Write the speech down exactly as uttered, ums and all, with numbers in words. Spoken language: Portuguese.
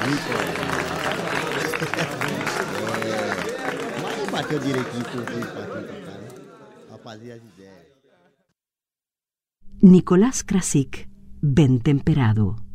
É, mas bateu direitinho com o empatinho pra cá, né? Pra fazer as ideias. Nicolás Krasik, Ben Temperado.